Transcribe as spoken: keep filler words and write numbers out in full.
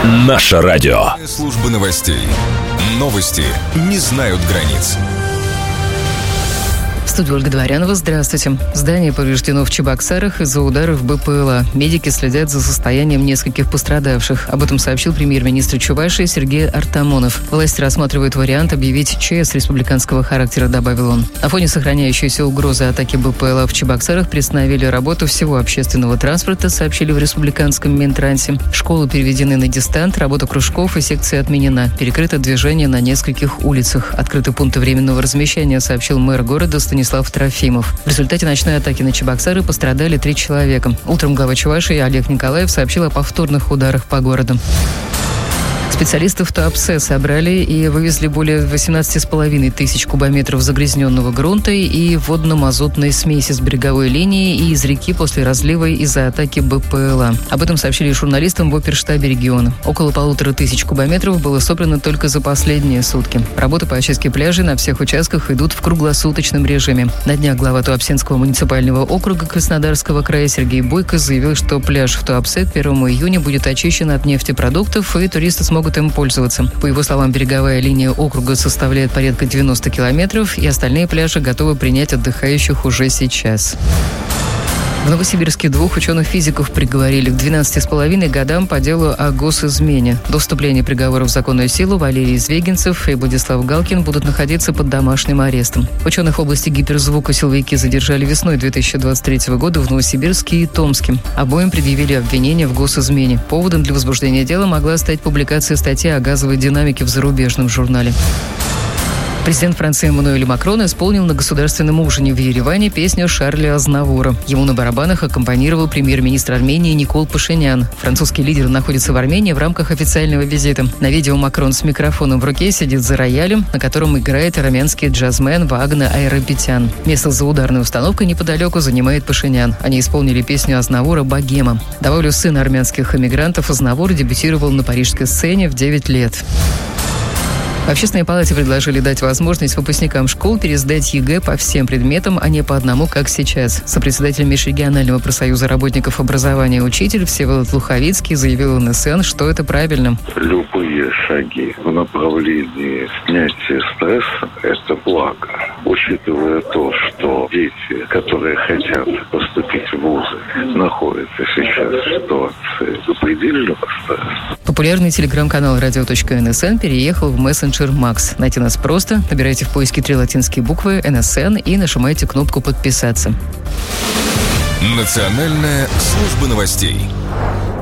Наше радио. Служба новостей. Новости не знают границ. В студии Ольга Дворянова. Здравствуйте. Здание повреждено в Чебоксарах из-за ударов БПЛА. Медики следят за состоянием нескольких пострадавших. Об этом сообщил премьер-министр Чувашии Сергей Артамонов. Власти рассматривают вариант объявить ЧС республиканского характера, добавил он. На фоне сохраняющейся угрозы атаки БПЛА в Чебоксарах приостановили работу всего общественного транспорта, сообщили в республиканском Минтрансе. Школы переведены на дистант, работа кружков и секций отменена. Перекрыто движение на нескольких улицах. Открыты пункты временного размещения, сообщил мэр города Станислав Трофимов. В результате ночной атаки на Чебоксары пострадали три человека. Утром глава Чувашии Олег Николаев сообщил о повторных ударах по городу. Специалисты в Туапсе собрали и вывезли более восемнадцать с половиной тысяч кубометров загрязненного грунта и водно-мазутной смеси с береговой линии и из реки после разлива из-за атаки БПЛА. Об этом сообщили журналистам в оперштабе региона. Около полутора тысяч кубометров было собрано только за последние сутки. Работы по очистке пляжей на всех участках идут в круглосуточном режиме. На днях глава Туапсинского муниципального округа Краснодарского края Сергей Бойко заявил, что пляж в Туапсе к первому июня будет очищен от нефтепродуктов, и туристы смогут им пользоваться. По его словам, береговая линия округа составляет порядка девяносто километров, и остальные пляжи готовы принять отдыхающих уже сейчас. В Новосибирске двух ученых-физиков приговорили к двенадцати с половиной годам по делу о госизмене. До вступления приговора в законную силу Валерий Звегинцев и Владислав Галкин будут находиться под домашним арестом. Ученых в области гиперзвука силовики задержали весной две тысячи двадцать третьего года в Новосибирске и Томске. Обоим предъявили обвинения в госизмене. Поводом для возбуждения дела могла стать публикация статьи о газовой динамике в зарубежном журнале. Президент Франции Эммануэль Макрон исполнил на государственном ужине в Ереване песню Шарля Азнавура. Ему на барабанах аккомпанировал премьер-министр Армении Никол Пашинян. Французский лидер находится в Армении в рамках официального визита. На видео Макрон с микрофоном в руке сидит за роялем, на котором играет армянский джазмен Вагна Айрапетян. Место за ударной установкой неподалеку занимает Пашинян. Они исполнили песню Азнавура «Богема». Добавлю, сын армянских эмигрантов Азнавур дебютировал на парижской сцене в девять лет. В Общественной палате предложили дать возможность выпускникам школ пересдать ЕГЭ по всем предметам, а не по одному, как сейчас. Сопредседатель Межрегионального профсоюза работников образования «Учитель» Всеволод Луховицкий заявил в эн эс эн, что это правильно. Любые шаги в направлении снятия стресса – это благо. Учитывая то, что дети, которые хотят поступить в вузы, находятся сейчас в ситуации запредельного стресса. Популярный телеграм-канал радио точка эн эс эн переехал в мессенджер Макс. Найти нас просто. Набирайте в поиске три латинские буквы эн эс эн и нажимайте кнопку «Подписаться». Национальная служба новостей.